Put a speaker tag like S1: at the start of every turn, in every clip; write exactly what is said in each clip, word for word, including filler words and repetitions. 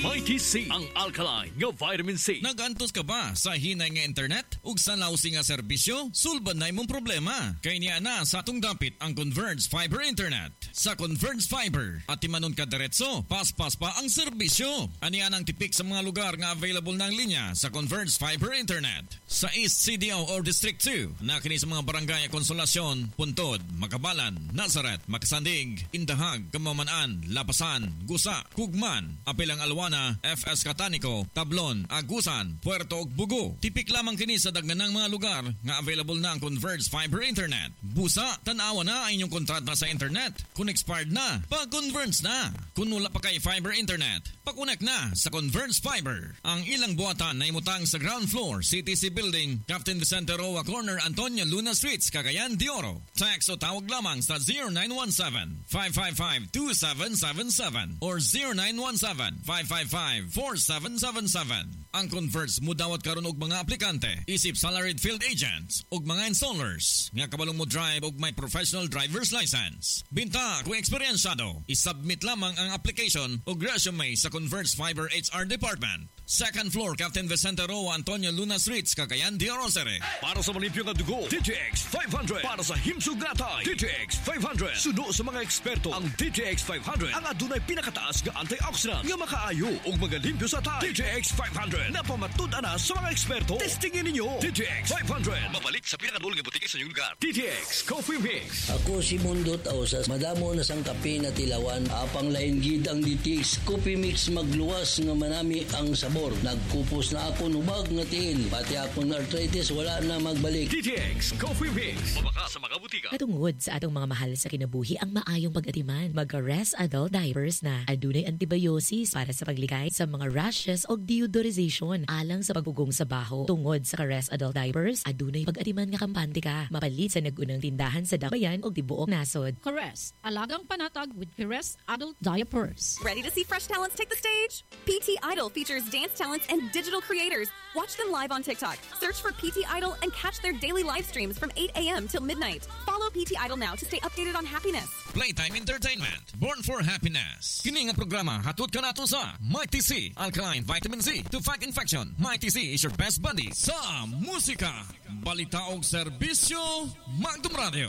S1: Mighty C, ang alkaline nga vitamin C.
S2: Nagantos ka ba sa hinay nga internet? Ug sa lausi nga serbisyo? Sulban na imong problema. Kay niya na sa atong dapit ang Converge Fiber Internet. Sa Converge Fiber, at timanon ka diretso, paspas pa ang serbisyo. Aniya ang tipik sa mga lugar nga available ng linya sa Converge Fiber Internet. Sa East C D O or District two, na kini sa mga barangay Konsolasyon, Puntod, Makabalan, Nazareth, Makasandig, Indahag, Kamamanaan, Lapasan, Gusa, Kugman, Apilang Alwana, F S Catanico, Tablon, Agusan, Puerto ug Bugo. Tipik lamang kini sa daghanang mga lugar nga available na ang Converge Fiber Internet. Busa, tanawa na ang inyong kontrata sa internet. Kung expired na, pag-converge na. Kung wala pa kay Fiber Internet, pakunek na sa Converge Fiber. Ang ilang buhatan na imutang sa ground floor, C T C Building, Captain Vicente Roa Corner, Antonio Luna Streets, Cagayan de Oro. Text o tawag lamang sa zero nine one seven, five five five, two seven seven seven or zero nine one seven, five five five, four seven seven seven. Ang Converge mudawat karon og mga aplikante, isip salaried field agents ug mga installers nga kabalong mo drive og may professional driver's license. Binta kung eksperyensado, isubmit lamang ang application ug resume sa Converge Fiber H R Department. Second floor, Captain Vicente Roa, Antonio Luna Streets, Cagayan de Oro.
S1: Para sa malimpyo nga dugo, D T X five hundred. Para sa himsog gatay, D T X five hundred. Suno sa mga eksperto, ang D T X five hundred ang adunay pinakataas nga antioxidant nga makaayo ug magalimpyo sa tay. D T X five hundred na pamatud-ana sa mga eksperto. Testingin ninyo. D T X five hundred. Mabalik sa pinakadulong nga butiki sa inyong lugar. D T X Coffee Mix.
S3: Ako si Mundo Tausas. Madamo na sang kape na tilawan. Apang lain gid ang D T X Coffee Mix magluwas nga manami ang sabor. Nagkupos na ako nubag nga tiil. Pati akong arthritis wala na magbalik.
S1: D T X Coffee Mix. Mabaka sa mga butika.
S4: Katungod sa atong mga mahal sa kinabuhi ang maayong pag-atiman. Mag-Rest Adult Diapers na. Adunay antibiosis para sa paglikay sa mga rashes o deodorization alang sa pagbugong sa baho. Tungod sa Rest Adult Diapers, adunay pag-atiman nga kampante ka. Mapalit sa nagunang tindahan sa Dakbayan o tibuok nasod.
S5: Caress, alagang panatag with Caress Adult Diapers.
S6: Ready to see fresh talents take the stage? P T Idol features dance talents and digital creators. Watch them live on TikTok. Search for P T Idol and catch their daily live streams from eight a.m. till midnight. Follow P T Idol now to stay updated on happiness.
S2: Playtime Entertainment, born for happiness. Kini nga programa hatod ka nato sa Mighty C, alkaline vitamin C to fight infection. Mighty C is your best buddy sa musika, balita og serbisyo, Magdum Radio.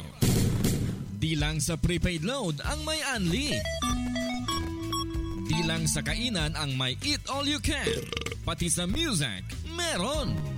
S2: Di lang sa prepaid load ang may unli. Di lang sa kainan ang may eat all you can. Pati sa music, meron.